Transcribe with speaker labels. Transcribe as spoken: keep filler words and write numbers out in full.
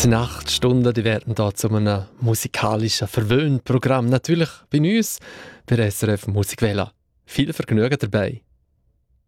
Speaker 1: Die Nachtstunden die werden hier zu einem musikalischen Verwöhnprogramm. Natürlich bei uns, bei S R F Musikwelle. Viel Vergnügen dabei.